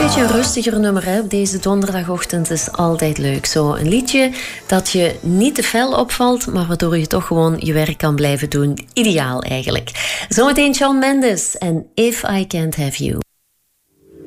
beetje een rustiger nummer, hè? Op deze donderdagochtend is altijd leuk. Zo een liedje dat je niet te fel opvalt, maar waardoor je toch gewoon je werk kan blijven doen. Ideaal eigenlijk. Zometeen Shawn Mendes en If I Can't Have You.